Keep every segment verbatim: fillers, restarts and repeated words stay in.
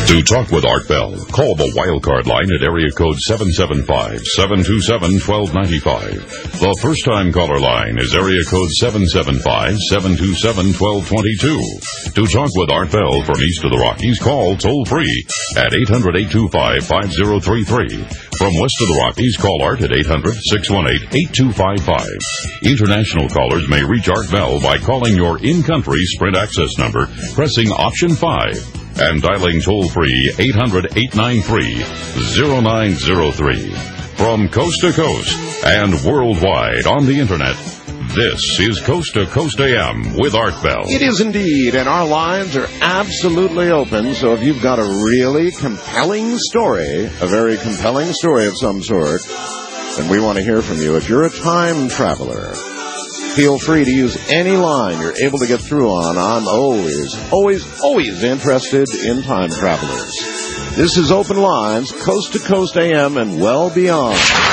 To talk with Art Bell, call the Wildcard line at area code seven seven five, seven two seven, one two nine five. The first-time caller line is area code seven seven five, seven two seven, one two two two. To talk with Art Bell from east of the Rockies, call toll-free at eight hundred, eight two five, five zero three three. From west of the Rockies, call Art at eight hundred, six one eight, eight two five five. International callers may reach Art Bell by calling your in-country Sprint access number, pressing option five. And dialing toll-free eight hundred, eight nine three, zero nine zero three. From coast to coast and worldwide on the Internet, this is Coast to Coast A M with Art Bell. It is indeed, and our lines are absolutely open, so if you've got a really compelling story, a very compelling story of some sort, then we want to hear from you. If you're a time traveler, feel free to use any line you're able to get through on. I'm always, always, always interested in time travelers. This is Open Lines, Coast to Coast A M and well beyond.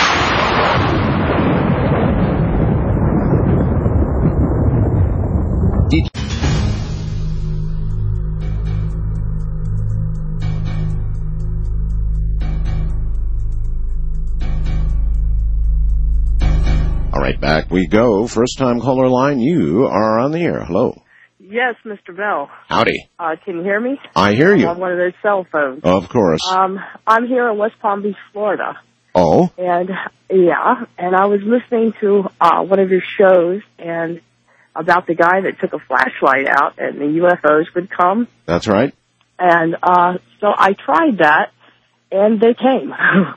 All right, back we go. First time caller line, you are on the air. Hello. Yes, Mister Bell. Howdy. Uh, can you hear me? I hear you. I'm on one of those cell phones. Of course. Um, I'm here in West Palm Beach, Florida. Oh? And, yeah, and I was listening to uh, one of your shows and about the guy that took a flashlight out and the U F Os would come. That's right. And uh, so I tried that, and they came.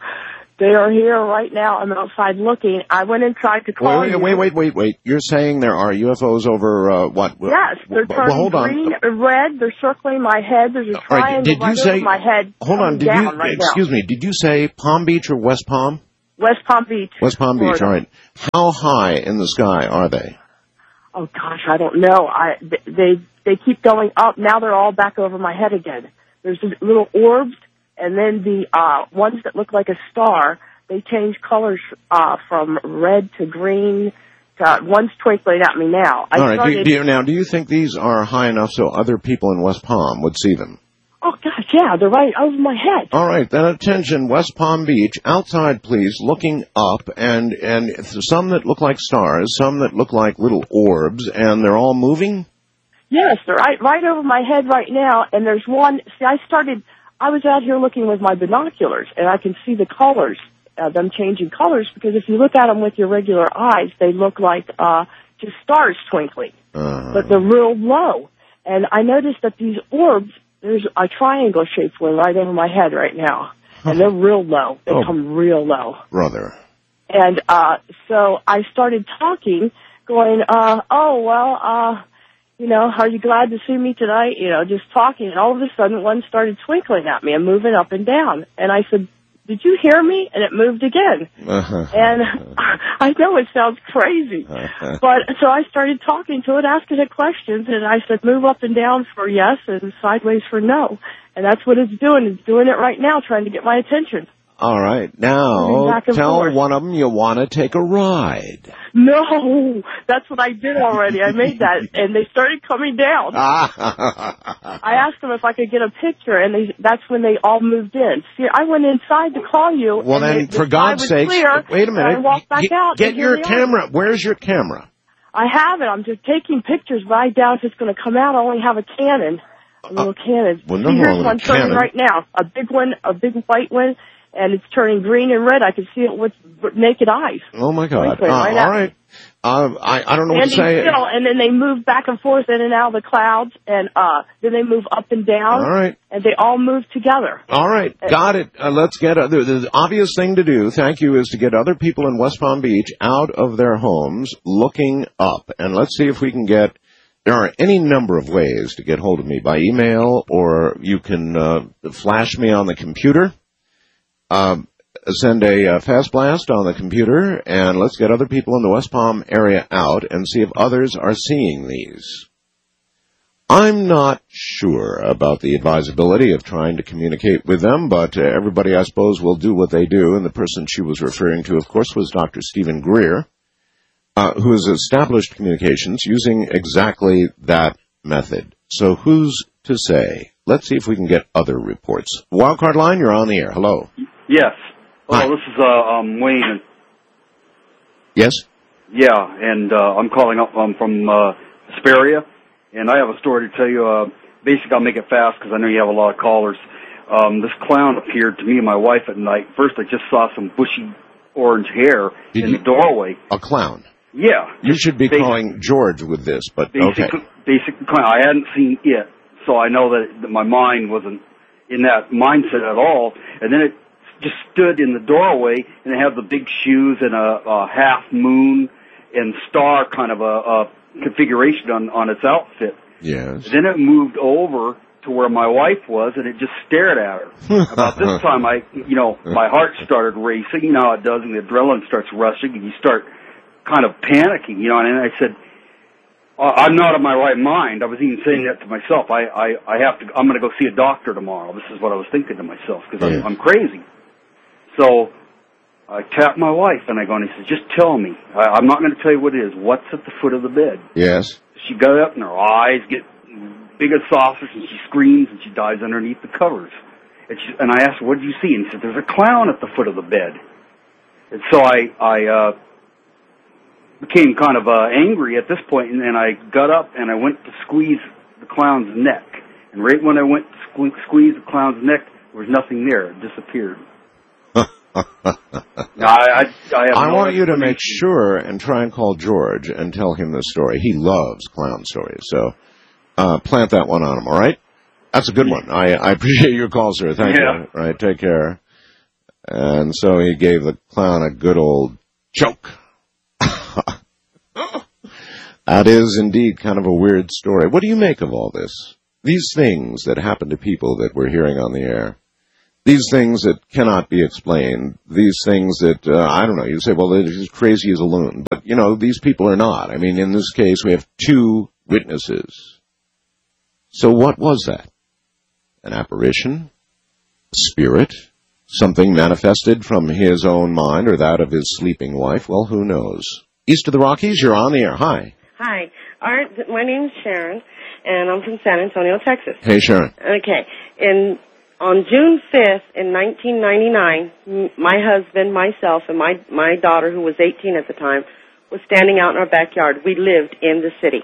They are here right now. I'm outside looking. I went and tried to call wait, you. Wait, wait, wait, wait. You're saying there are U F Os over uh, what? Yes, they're turning well, hold green, on. red. They're circling my head. There's a triangle right, did you right say, over my head. Hold on. Did you? Right excuse now. me. Did you say Palm Beach or West Palm? West Palm Beach. West Palm Florida. Beach. All right. How high in the sky are they? Oh gosh, I don't know. I they they keep going up. Now they're all back over my head again. There's these little orbs, and then the uh ones that look like a star. They change colors uh, from red to green. To, one's twinkling at me now. I All right. started, Do, do you, now, do you think these are high enough so other people in West Palm would see them? Oh, gosh, yeah. They're right over my head. All right. Then attention, West Palm Beach. Outside, please, looking up, and, and some that look like stars, some that look like little orbs, and they're all moving? Yes, they're right, right over my head right now. And there's one. See, I started, I was out here looking with my binoculars, and I can see the colors. Uh, them changing colors, because if you look at them with your regular eyes, they look like uh, just stars twinkling, uh-huh. But they're real low. And I noticed that these orbs, there's a triangle-shaped one right over my head right now, and they're real low. They oh, come real low. Brother. And uh, so I started talking, going, uh, oh, well, uh, you know, are you glad to see me tonight? You know, just talking, and all of a sudden one started twinkling at me and moving up and down. And I said, did you hear me? And it moved again. Uh-huh. And I know it sounds crazy, uh-huh. But so I started talking to it, asking it questions, and I said move up and down for yes and sideways for no. And that's what it's doing. It's doing it right now, trying to get my attention. All right. Now, tell forth. One of them you want to take a ride. No, that's what I did already. I made that, and they started coming down. I asked them if I could get a picture, and they, that's when they all moved in. See, I went inside to call you. Well, then, they, for God's sake, wait a minute. I walked back get, out. Get your camera. Are. Where's your camera? I have it. I'm just taking pictures, but I doubt if it's going to come out. I only have a Canon, a little uh, Canon. Well, no See, here's more one turning Canon. right now. A big one, a big white one. And it's turning green and red. I can see it with naked eyes. Oh, my God. Uh, right all right. Uh, I, I don't know Standing what to say. Still, and then they move back and forth in and out of the clouds, and uh, then they move up and down. All right. And they all move together. All right. And, got it. Uh, let's get uh, the, the obvious thing to do, thank you, is to get other people in West Palm Beach out of their homes looking up. And let's see if we can get, there are any number of ways to get hold of me by email, or you can uh, flash me on the computer. Um, Send a uh, fast blast on the computer, and let's get other people in the West Palm area out and see if others are seeing these. I'm not sure about the advisability of trying to communicate with them, but uh, everybody, I suppose, will do what they do, and the person she was referring to, of course, was Doctor Stephen Greer, uh, who has established communications using exactly that method. So who's to say. Let's see if we can get other reports. Wildcard line, you're on the air. Hello. Yes. Hi. Oh, this is uh, um, Wayne. Yes? Yeah, and uh, I'm calling up um, from uh, Hesperia, and I have a story to tell you. Uh, basically, I'll make it fast because I know you have a lot of callers. Um, this clown appeared to me and my wife at night. First, I just saw some bushy orange hair Did in you- the doorway. A clown. Yeah. You should be Basic- calling George with this, but Basic, okay. basic clown. I hadn't seen it, so I know that, that my mind wasn't in that mindset at all. And then it just stood in the doorway, and it had the big shoes and a, a half moon and star kind of a, a configuration on, on its outfit. Yes. Then it moved over to where my wife was, and it just stared at her. About this time, I, you know, my heart started racing. You know how it does, and the adrenaline starts rushing, and you start kind of panicking, you know. And I said, I'm not in my right mind. I was even saying that to myself. I, I, I have to. I'm going to go see a doctor tomorrow. This is what I was thinking to myself because I'm, Yeah. I'm crazy. So I tapped my wife, and I go, and he says, just tell me. I, I'm not going to tell you what it is. What's at the foot of the bed? Yes. She got up, and her eyes get big as saucers, and she screams, and she dives underneath the covers. And, she, and I asked her, what did you see? And he said, there's a clown at the foot of the bed. And so I, I uh, became kind of uh, angry at this point, and then I got up, and I went to squeeze the clown's neck. And right when I went to sque- squeeze the clown's neck, there was nothing there. It disappeared. Now, I, I, I, have I no want you to make explanation. sure and try and call George and tell him the story. He loves clown stories, so uh, plant that one on him, all right? That's a good one. I, I appreciate your call, sir. Thank Yeah. you. All right, take care. And so he gave the clown a good old choke. That is indeed kind of a weird story. What do you make of all this? These things that happen to people that we're hearing on the air. These things that cannot be explained. These things that, uh, I don't know, you say, well, they're as crazy as a loon. But, you know, these people are not. I mean, in this case, we have two witnesses. So what was that? An apparition? A spirit? Something manifested from his own mind or that of his sleeping wife? Well, who knows? East of the Rockies, you're on the air. Hi. Hi. All right, my name's Sharon, and I'm from San Antonio, Texas. Hey, Sharon. Okay. In on June fifth in nineteen ninety-nine, m- my husband, myself, and my my daughter, who was eighteen at the time, was standing out in our backyard. We lived in the city.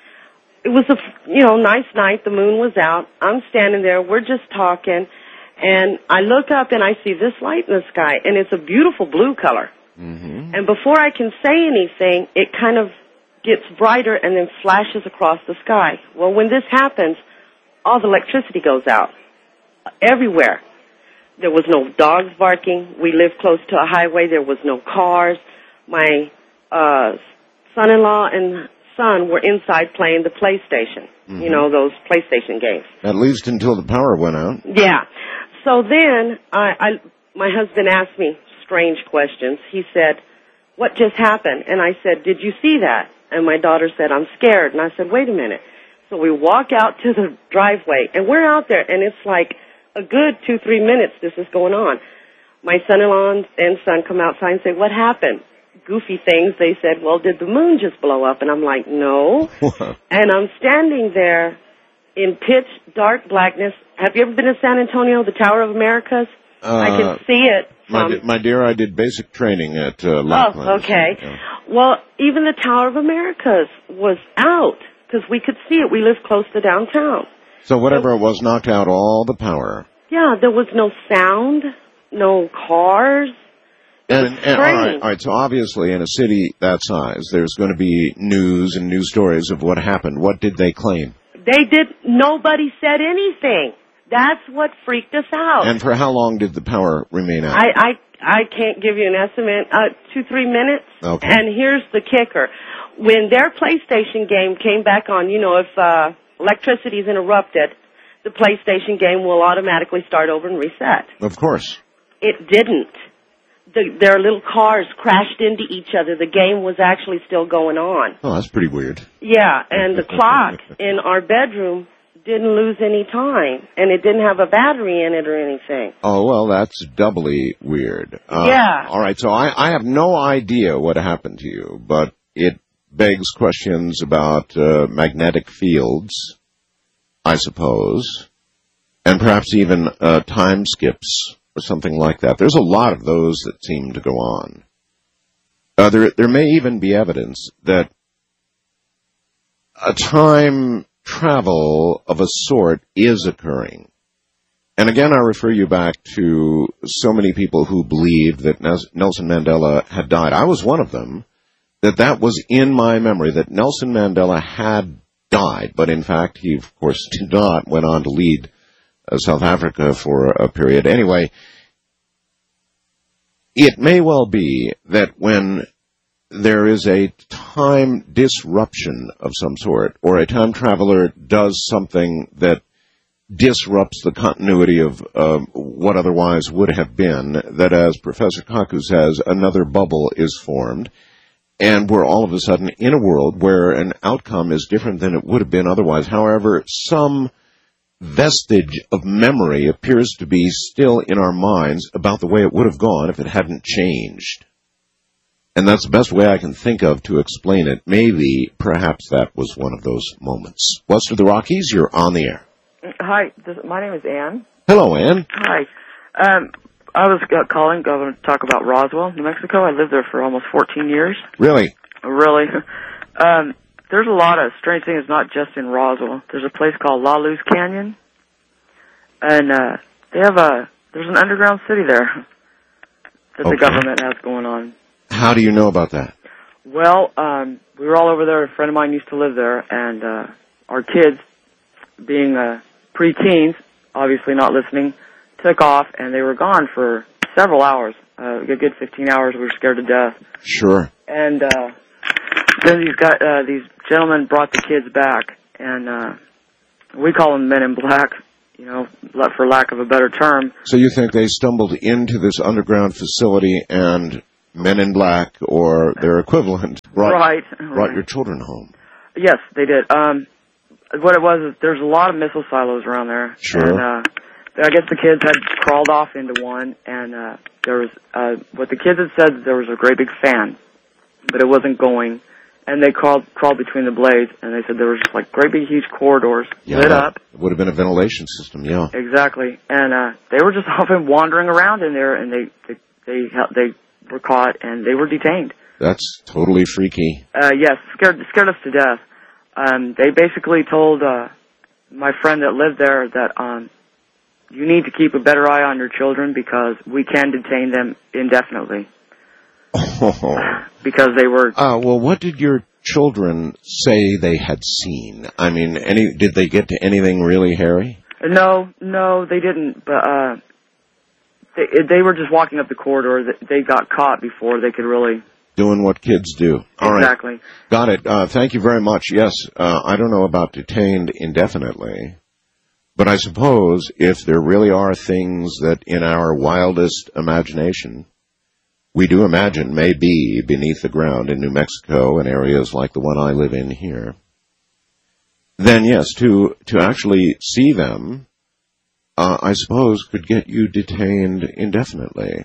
It was a you know nice night. The moon was out. I'm standing there. We're just talking, and I look up and I see this light in the sky, and it's a beautiful blue color. Mm-hmm. And before I can say anything, it kind of gets brighter and then flashes across the sky. Well, when this happens, all the electricity goes out everywhere. There was no dogs barking. We lived close to a highway. There was no cars. My uh, son-in-law and son were inside playing the PlayStation, Mm-hmm. you know, those PlayStation games. At least until the power went out. Yeah. So then I, I, my husband asked me strange questions. He said, what just happened? And I said, did you see that? And my daughter said, I'm scared. And I said, wait a minute. So we walk out to the driveway, and we're out there, and it's like a good two, three minutes this is going on. My son-in-law and son come outside and say, what happened? Goofy things. They said, well, did the moon just blow up? And I'm like, no. And I'm standing there in pitch dark blackness. Have you ever been to San Antonio, the Tower of Americas? Uh, I can see it. My, From, di- my dear, I did basic training at uh, oh, Lackland. okay. Yeah. Well, even the Tower of Americas was out because we could see it. We lived close to downtown. So whatever it was knocked out all the power. Yeah, there was no sound, no cars. It And, was and all right, strange. all right. So obviously, in a city that size, there's going to be news and news stories of what happened. What did they claim? They did. Nobody said anything. That's what freaked us out. And for how long did the power remain out? I, I, I can't give you an estimate. Uh, two, three minutes. Okay. And here's the kicker. When their PlayStation game came back on, you know, if uh, electricity is interrupted, the PlayStation game will automatically start over and reset. Of course. It didn't. The, their little cars crashed into each other. The game was actually still going on. Oh, that's pretty weird. Yeah, and the clock in our bedroom didn't lose any time, and it didn't have a battery in it or anything. Oh, well, that's doubly weird. Uh, Yeah. All right, so I, I have no idea what happened to you, but it begs questions about uh, magnetic fields I suppose, and perhaps even uh, time skips or something like that. There's a lot of those that seem to go on. Uh, there, there may even be evidence that a time travel of a sort is occurring. And again, I refer you back to so many people who believed that Nelson Mandela had died. I was one of them, that that was in my memory, that Nelson Mandela had died. But in fact, he, of course, did not, went on to lead uh, South Africa for a period. Anyway, it may well be that when there is a time disruption of some sort, or a time traveler does something that disrupts the continuity of uh, what otherwise would have been, that, as Professor Kaku says, another bubble is formed, and we're all of a sudden in a world where an outcome is different than it would have been otherwise. However, some vestige of memory appears to be still in our minds about the way it would have gone if it hadn't changed. And that's the best way I can think of to explain it. Maybe, perhaps that was one of those moments. West of the Rockies, you're on the air. Hi, this, my name is Ann. Hello, Ann. Hi. Um, I was uh, calling, going to talk about Roswell, New Mexico. I lived there for almost fourteen years. Really? Really. Um, there's a lot of strange things, not just in Roswell. There's a place called La Luz Canyon, and uh, they have a, there's an underground city there that Okay. the government has going on. How do you know about that? Well, um, we were all over there. A friend of mine used to live there, and uh, our kids, being uh, pre-teens, obviously not listening, took off, and they were gone for several hours, uh, a good fifteen hours. We were scared to death. Sure. And uh, then these guys, uh, these gentlemen brought the kids back, and uh, we call them Men in Black, you know, for lack of a better term. So you think they stumbled into this underground facility and Men in Black, or their equivalent, brought, right, brought right. your children home? Yes, they did. Um, what it was is there's a lot of missile silos around there. Sure. And, uh, I guess the kids had crawled off into one, and uh, there was, uh, what the kids had said, there was a great big fan, but it wasn't going. And they crawled crawled between the blades, and they said there was just like great big huge corridors Yeah, lit up. It would have been a ventilation system, yeah. Exactly. And uh, they were just often wandering around in there, and they they they, they were caught, and they were detained. That's totally freaky. Uh, yes, scared scared us to death. Um, they basically told uh, my friend that lived there that um, you need to keep a better eye on your children because we can detain them indefinitely. Oh. Because they were... Uh, well, what did your children say they had seen? I mean, any did they get to anything really hairy? No, no, they didn't. But uh, they, they were just walking up the corridor. They got caught before they could really... Doing what kids do. All exactly. Right. Got it. Uh, thank you very much. Yes, uh, I don't know about detained indefinitely, but I suppose if there really are things that in our wildest imagination we do imagine may be beneath the ground in New Mexico and areas like the one I live in here, then yes, to to actually see them, uh, I suppose, could get you detained indefinitely.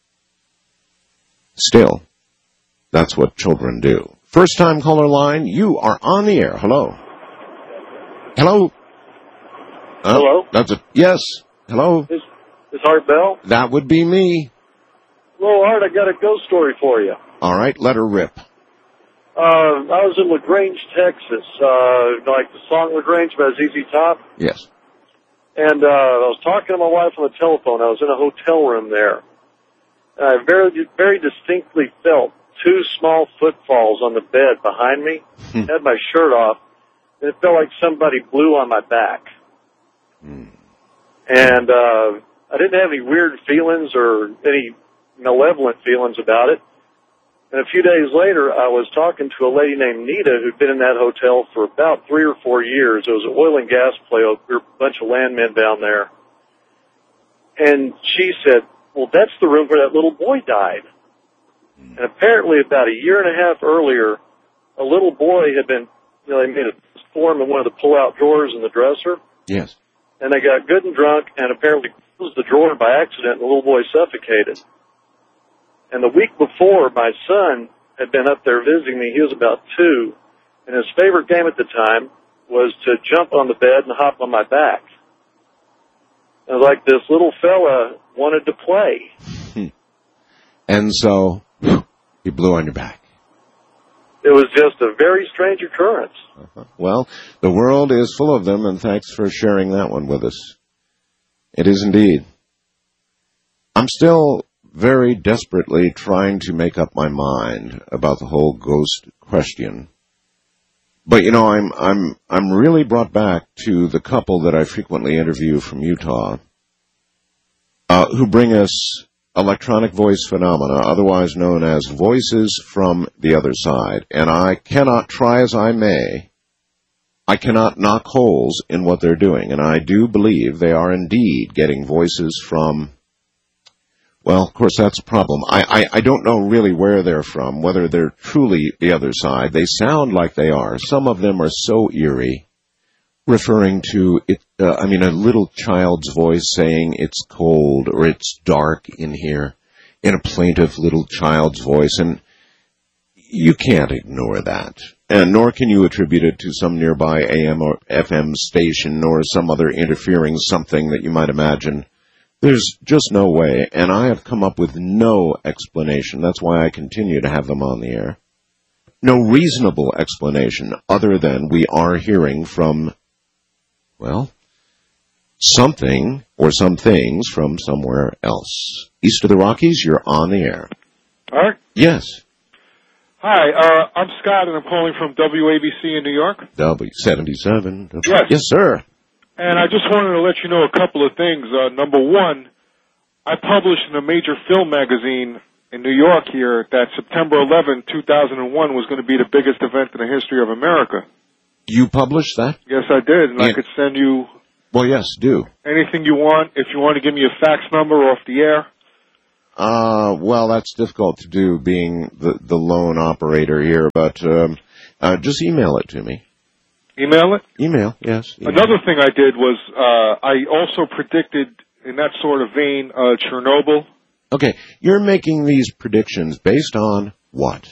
Still, that's what children do. First time caller line, you are on the air. Hello. Hello. Uh, Hello? That's a yes. Hello. Is, is Art Bell? That would be me. Hello, Art. I got a ghost story for you. All right, let her rip. Uh, I was in LaGrange, Texas, uh, like the song LaGrange by Z Z Top. Yes. And uh, I was talking to my wife on the telephone. I was in a hotel room there. And I very, very distinctly felt two small footfalls on the bed behind me. Hmm. Had my shirt off, and it felt like somebody blew on my back. Hmm. And uh, I didn't have any weird feelings or any malevolent feelings about it. And a few days later, I was talking to a lady named Nita who'd been in that hotel for about three or four years. It was an oil and gas play. We were a bunch of landmen down there. And she said, well, that's the room where that little boy died. And apparently about a year and a half earlier, a little boy had been, you know, they made a form in one of the pull-out drawers in the dresser. Yes. And they got good and drunk and apparently closed the drawer by accident, and the little boy suffocated. And the week before, my son had been up there visiting me. He was about two, and his favorite game at the time was to jump on the bed and hop on my back. And like this little fella wanted to play. And so he blew on your back. It was just a very strange occurrence. Uh-huh. Well, the world is full of them, and thanks for sharing that one with us. It is indeed. I'm still very desperately trying to make up my mind about the whole ghost question. But you know, I'm I'm I'm really brought back to the couple that I frequently interview from Utah, uh, who bring us electronic voice phenomena, otherwise known as voices from the other side. And I cannot, try as I may, I cannot knock holes in what they're doing. And I do believe they are indeed getting voices from, well, of course, that's a problem. I, I, I don't know really where they're from, whether they're truly the other side. They sound like they are. Some of them are so eerie, referring to, it. Uh, I mean, a little child's voice saying it's cold or it's dark in here, in a plaintive little child's voice. And you can't ignore that. And nor can you attribute it to some nearby A M or F M station or some other interfering something that you might imagine. There's just no way, and I have come up with no explanation. That's why I continue to have them on the air. No reasonable explanation other than we are hearing from, well, something or some things from somewhere else. East of the Rockies, you're on the air. Art? Yes. Hi, uh, I'm Scott, and I'm calling from W A B C in New York. W seventy-seven. Yes. Yes, sir. And I just wanted to let you know a couple of things. Uh, number one, I published in a major film magazine in New York here that September eleventh, two thousand one was going to be the biggest event in the history of America. You published that? Yes, I did, and yeah. I could send you... Well, yes, do. Anything you want. If you want to give me a fax number off the air. Uh, well, that's difficult to do being the, the lone operator here, but um, uh, just email it to me. Email it? Email, yes. Email. Another thing I did was uh, I also predicted, in that sort of vein, uh, Chernobyl. Okay, you're making these predictions based on what?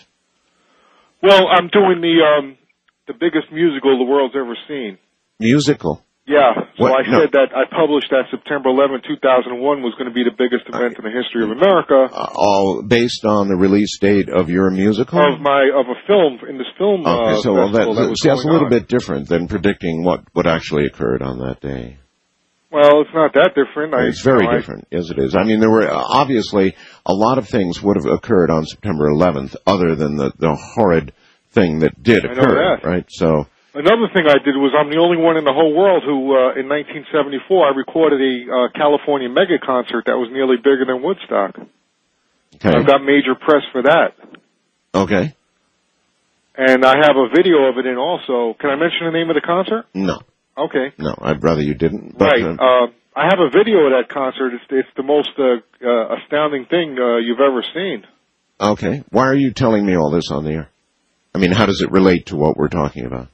Well, I'm doing the um, the biggest musical the world's ever seen. Musical? Yeah, so what? I no. said that I published that September eleventh, two thousand one was going to be the biggest event in the history of America. Uh, all based on the release date of your musical? Of my of a film, in this film Okay, uh, so well, that, that was see, that's a little on. bit different than predicting what, what actually occurred on that day. Well, it's not that different. I, it's very you know, different. Yes, it is. I mean, there were, uh, obviously, a lot of things would have occurred on September eleventh other than the, the horrid thing that did occur, right? So... Another thing I did was I'm the only one in the whole world who, uh, in nineteen seventy-four, I recorded a uh, California mega concert that was nearly bigger than Woodstock. Okay. I've got major press for that. Okay. And I have a video of it in also. Can I mention the name of the concert? No. Okay. No, I'd rather you didn't. But, right. Uh, uh, I have a video of that concert. It's, it's the most uh, uh, astounding thing uh, you've ever seen. Okay. Why are you telling me all this on the air? I mean, how does it relate to what we're talking about?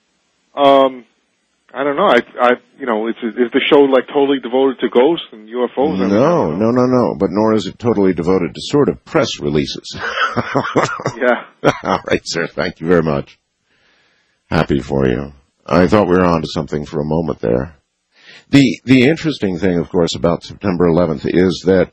Um, I don't know. I, I, you know, is, is the show like totally devoted to ghosts and U F Os? No, no, no, no. But nor is it totally devoted to sort of press releases. Yeah. All right, sir. Thank you very much. Happy for you. I thought we were on to something for a moment there. The the interesting thing, of course, about September eleventh is that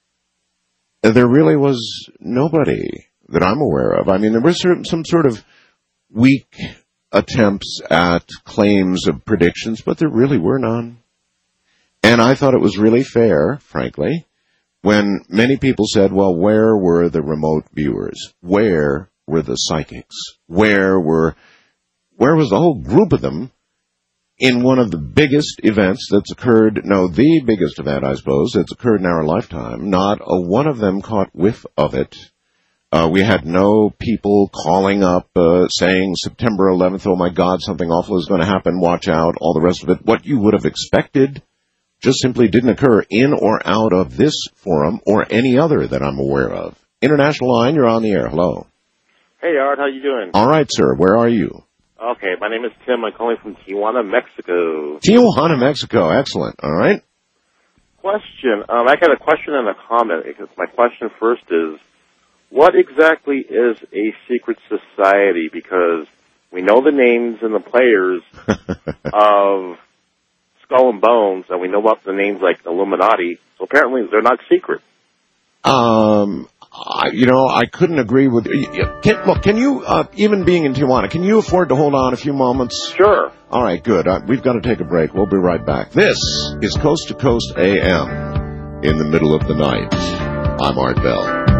there really was nobody that I'm aware of. I mean, there were certain, some sort of weak attempts at claims of predictions, but there really were none. And I thought it was really fair, frankly, when many people said, well, where were the remote viewers? Where were the psychics? Where were, where was the whole group of them in one of the biggest events that's occurred, no, the biggest event, I suppose, that's occurred in our lifetime? Not a one of them caught whiff of it. Uh, we had no people calling up, uh, saying September eleventh, oh my God, something awful is going to happen, watch out, all the rest of it. What you would have expected just simply didn't occur in or out of this forum or any other that I'm aware of. International line, you're on the air. Hello. Hey, Art, how you doing? All right, sir. Where are you? Okay, my name is Tim. I'm calling from Tijuana, Mexico. Tijuana, Mexico. Excellent. All right. Question. Um, I got a question and a comment. Because my question first is, what exactly is a secret society? Because We know the names and the players of Skull and Bones, and we know about the names like Illuminati. So apparently they're not secret. Um, I, you know, I couldn't agree with you. Can, look, can you, uh, even being in Tijuana, can you afford to hold on a few moments? Sure. All right, good. Uh, we've got to take a break. We'll be right back. This is Coast to Coast A M in the middle of the night. I'm Art Bell.